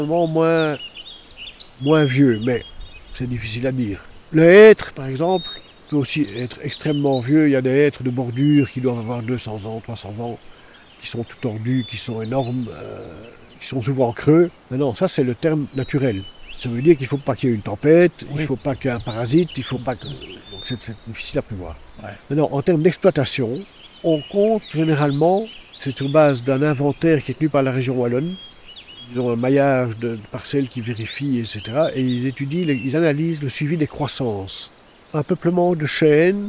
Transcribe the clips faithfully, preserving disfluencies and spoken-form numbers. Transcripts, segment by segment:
Moins, moins vieux, mais c'est difficile à dire. Le hêtre, par exemple, peut aussi être extrêmement vieux. Il y a des hêtres de bordure qui doivent avoir deux cents ans, trois cents ans, qui sont tout tordus, qui sont énormes, euh, qui sont souvent creux. Mais non, ça c'est le terme naturel. Ça veut dire qu'il ne faut pas qu'il y ait une tempête, oui. Il ne faut pas qu'il y ait un parasite, il faut pas que... Donc c'est, c'est difficile à prévoir. Ouais. Maintenant, en termes d'exploitation, on compte généralement, c'est sur base d'un inventaire qui est tenu par la région wallonne. Ils ont un maillage de parcelles qui vérifient, et cetera. Et ils étudient, ils analysent le suivi des croissances. Un peuplement de chênes,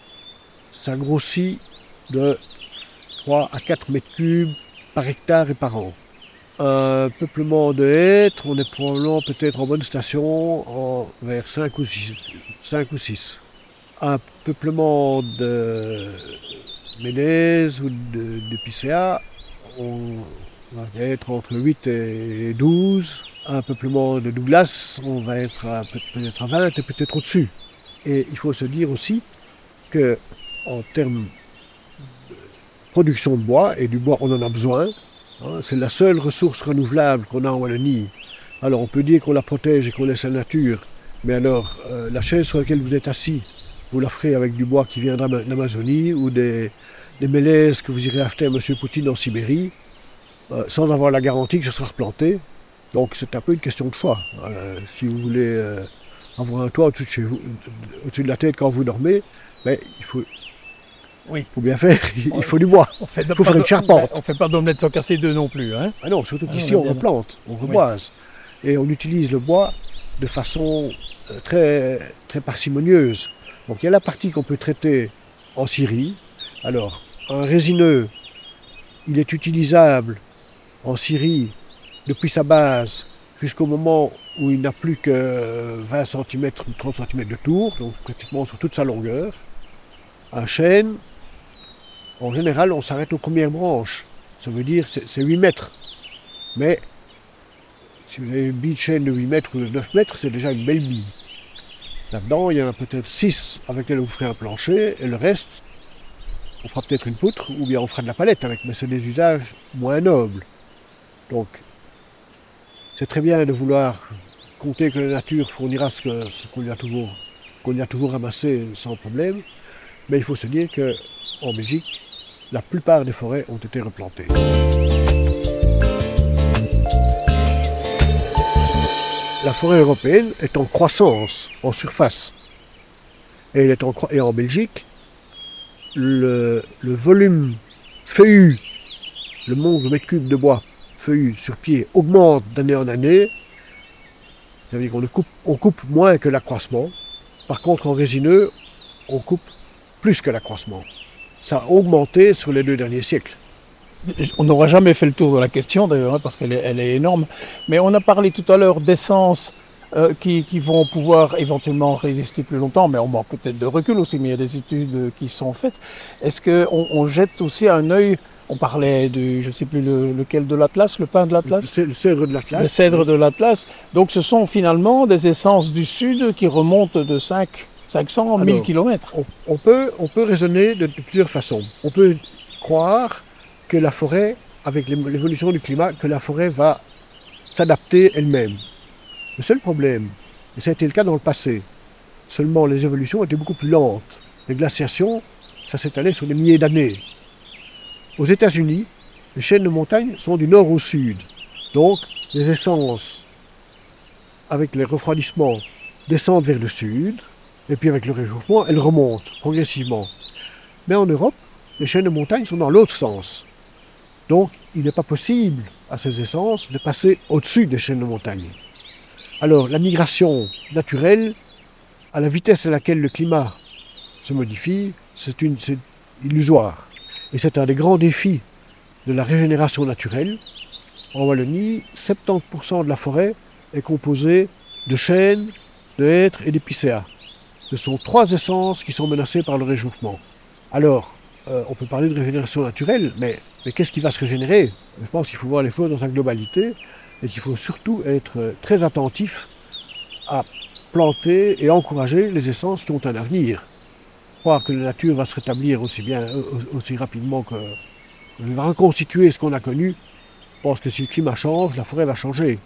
ça grossit de trois à quatre mètres cubes par hectare et par an. Un peuplement de hêtres, on est probablement peut-être en bonne station en, vers cinq ou six. Un peuplement de mélèzes ou de, de picéa, on va être entre huit et douze. Un peuplement de Douglas, on va être à, peut-être à vingt et peut-être au-dessus. Et il faut se dire aussi qu'en termes de production de bois, et du bois on en a besoin, hein, c'est la seule ressource renouvelable qu'on a en Wallonie. Alors on peut dire qu'on la protège et qu'on laisse la nature, mais alors euh, la chaise sur laquelle vous êtes assis, vous la ferez avec du bois qui viendra d'Amazonie ou des, des mélèzes que vous irez acheter à M. Poutine en Sibérie, euh, sans avoir la garantie que ce sera replanté. Donc c'est un peu une question de choix. Euh, si vous voulez euh, avoir un toit au-dessus de, chez vous, au-dessus de la tête quand vous dormez, ben, il faut, oui. faut bien faire, il faut du bois, il faut faire une charpente. On ne fait pas d'omelette sans casser deux non plus. Hein. Ah non, surtout qu'ici ah, on, on replante, on reboise. Oui. Et on utilise le bois de façon euh, très, très parcimonieuse. Donc il y a la partie qu'on peut traiter en scierie. Alors, un résineux, il est utilisable en scierie depuis sa base jusqu'au moment où il n'a plus que vingt centimètres ou trente centimètres de tour, donc pratiquement sur toute sa longueur. Un chêne, en général, on s'arrête aux premières branches. Ça veut dire c'est, c'est huit mètres. Mais si vous avez une bille de chêne de huit mètres ou de neuf mètres, c'est déjà une belle bille. Là-dedans, il y en a peut-être six avec lesquels vous ferez un plancher, et le reste, on fera peut-être une poutre, ou bien on fera de la palette avec, mais c'est des usages moins nobles. Donc, c'est très bien de vouloir compter que la nature fournira ce, que, ce qu'on lui a toujours, qu'on lui a toujours ramassé sans problème, mais il faut se dire qu'en Belgique, la plupart des forêts ont été replantées. La forêt européenne est en croissance, en surface. Et, elle est en, et en Belgique, le, le volume feuillu, le nombre de mètres cubes de bois feuillu sur pied augmente d'année en année. Ça veut dire qu'on coupe, on coupe moins que l'accroissement. Par contre, en résineux, on coupe plus que l'accroissement. Ça a augmenté sur les deux derniers siècles. On n'aura jamais fait le tour de la question d'ailleurs, hein, parce qu'elle est, elle est énorme. Mais on a parlé tout à l'heure d'essences euh, qui, qui vont pouvoir éventuellement résister plus longtemps, mais on manque peut-être de recul aussi, mais il y a des études qui sont faites. Est-ce qu'on on jette aussi un œil, on parlait de, je ne sais plus le, lequel de l'Atlas, le pin de l'Atlas ? Le cèdre de l'Atlas. Le cèdre de l'Atlas. Donc ce sont finalement des essences du Sud qui remontent de cinq cents, mille kilomètres. On, on, peut, on peut raisonner de, de plusieurs façons. On peut croire que la forêt, avec l'évolution du climat, que la forêt va s'adapter elle-même. Le seul problème, et ça a été le cas dans le passé, seulement les évolutions étaient beaucoup plus lentes. Les glaciations, ça s'étalait sur des milliers d'années. Aux États-Unis, les chaînes de montagne sont du nord au sud. Donc, les essences, avec les refroidissements, descendent vers le sud, et puis avec le réchauffement, elles remontent progressivement. Mais en Europe, les chaînes de montagne sont dans l'autre sens. Donc, il n'est pas possible à ces essences de passer au-dessus des chaînes de montagne. Alors, la migration naturelle, à la vitesse à laquelle le climat se modifie, c'est, une, c'est illusoire. Et c'est un des grands défis de la régénération naturelle. En Wallonie, soixante-dix pour cent de la forêt est composée de chênes, de hêtres et d'épicéas. Ce sont trois essences qui sont menacées par le réchauffement. Alors, Euh, on peut parler de régénération naturelle, mais, mais qu'est-ce qui va se régénérer ? Je pense qu'il faut voir les choses dans sa globalité et qu'il faut surtout être très attentif à planter et encourager les essences qui ont un avenir. Croire que la nature va se rétablir aussi bien, aussi rapidement que, que va reconstituer ce qu'on a connu, je pense que si le climat change, la forêt va changer.